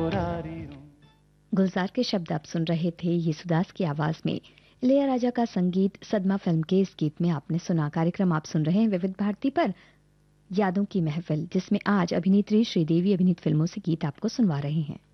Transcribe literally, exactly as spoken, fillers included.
गुलजार के शब्द आप सुन रहे थे येसुदास की आवाज में। इलैयाराजा का संगीत सदमा फिल्म के इस गीत में आपने सुना। कार्यक्रम आप सुन रहे हैं विविध भारती पर, यादों की महफिल, जिसमें आज अभिनेत्री श्रीदेवी अभिनीत फिल्मों से गीत आपको सुनवा रहे हैं।